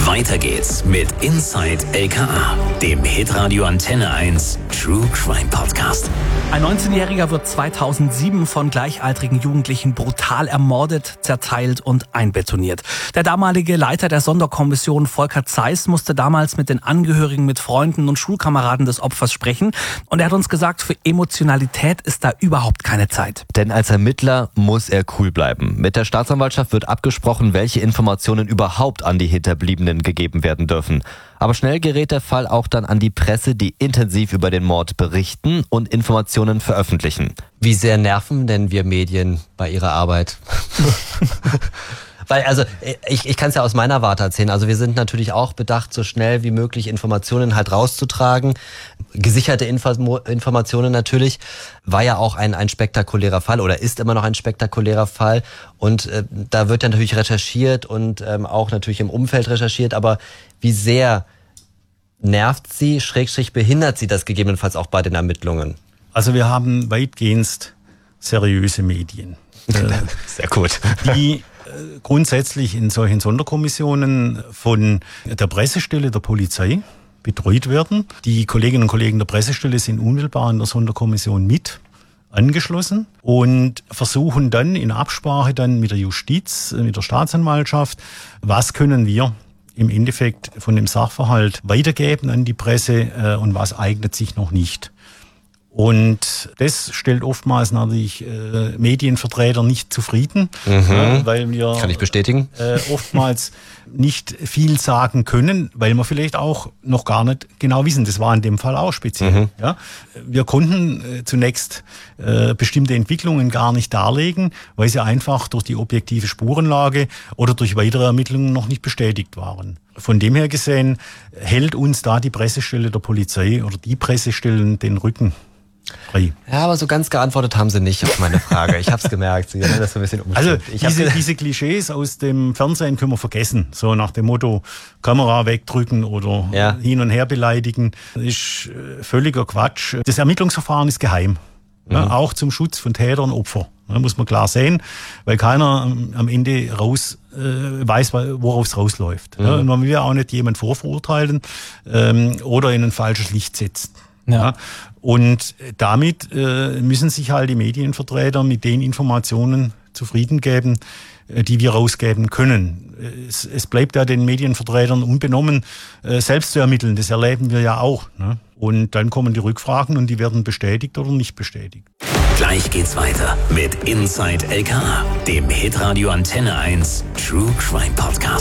Weiter geht's mit Inside LKA, dem Hitradio Antenne 1 True Crime Podcast. Ein 19-Jähriger wird 2007 von gleichaltrigen Jugendlichen brutal ermordet, zerteilt und einbetoniert. Der damalige Leiter der Sonderkommission Volker Zeiss musste damals mit den Angehörigen, mit Freunden und Schulkameraden des Opfers sprechen. Und er hat uns gesagt, für Emotionalität ist da überhaupt keine Zeit. Denn als Ermittler muss er cool bleiben. Mit der Staatsanwaltschaft wird abgesprochen, welche Informationen überhaupt an die Hinterbliebenen gegeben werden dürfen. Aber schnell gerät der Fall auch dann an die Presse, die intensiv über den Mord berichten und Informationen veröffentlichen. Wie sehr nerven denn wir Medien bei ihrer Arbeit? Weil, also, ich kann es ja aus meiner Warte erzählen. Also wir sind natürlich auch bedacht, so schnell wie möglich Informationen halt rauszutragen. Gesicherte Informationen natürlich. War ja auch ein spektakulärer Fall oder ist immer noch ein spektakulärer Fall. Und da wird ja natürlich recherchiert und auch natürlich im Umfeld recherchiert. Aber wie sehr nervt sie, / behindert sie das gegebenenfalls auch bei den Ermittlungen? Also wir haben weitgehend seriöse Medien. Sehr gut. Die grundsätzlich in solchen Sonderkommissionen von der Pressestelle der Polizei betreut werden. Die Kolleginnen und Kollegen der Pressestelle sind unmittelbar in der Sonderkommission mit angeschlossen und versuchen dann in Absprache dann mit der Justiz, mit der Staatsanwaltschaft, was können wir im Endeffekt von dem Sachverhalt weitergeben an die Presse und was eignet sich noch nicht. Und das stellt oftmals natürlich Medienvertreter nicht zufrieden, weil wir kann ich bestätigen. Oftmals nicht viel sagen können, weil wir vielleicht auch noch gar nicht genau wissen. Das war in dem Fall auch speziell. Ja? Wir konnten zunächst bestimmte Entwicklungen gar nicht darlegen, weil sie einfach durch die objektive Spurenlage oder durch weitere Ermittlungen noch nicht bestätigt waren. Von dem her gesehen hält uns da die Pressestelle der Polizei oder die Pressestellen den Rücken frei. Ja, aber so ganz geantwortet haben sie nicht auf meine Frage. Ich habe es gemerkt. Sie haben das so ein bisschen umgestellt. Also diese Klischees aus dem Fernsehen können wir vergessen. So nach dem Motto Kamera wegdrücken oder hin und her beleidigen. Das ist völliger Quatsch. Das Ermittlungsverfahren ist geheim. Ja, auch zum Schutz von Tätern und Opfern. Ja, muss man klar sehen, weil keiner am Ende weiß, worauf es rausläuft. Ja, und man will ja auch nicht jemanden vorverurteilen oder in ein falsches Licht setzen. Ja. Und damit müssen sich halt die Medienvertreter mit den Informationen zufrieden geben, die wir rausgeben können. Es bleibt ja den Medienvertretern unbenommen, selbst zu ermitteln. Das erleben wir ja auch. Ne? Und dann kommen die Rückfragen und die werden bestätigt oder nicht bestätigt. Gleich geht's weiter mit Inside LKA, dem Hitradio Antenne 1 True Crime Podcast.